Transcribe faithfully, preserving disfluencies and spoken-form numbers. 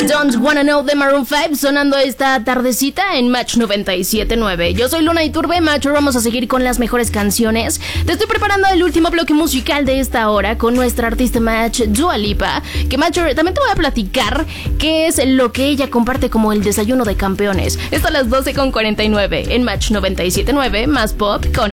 Don't Wanna Know de Maroon five sonando esta tardecita en Match noventa y siete punto nueve. Yo soy Luna Iturbe, Match, vamos a seguir con las mejores canciones. Te estoy preparando el último bloque musical de esta hora con nuestra artista Match, Dua Lipa, que Match, también te voy a platicar qué es lo que ella comparte como el desayuno de campeones. Esto a las doce con cuarenta y nueve en Match noventa y siete punto nueve, más pop con